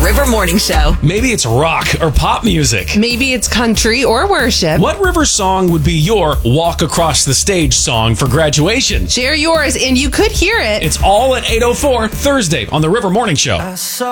River Morning Show. Maybe it's rock or pop music. Maybe it's country or worship. What River song would be your walk across the stage song for graduation? Share yours, and you could hear it. It's all at 8:04 Thursday on the River Morning Show.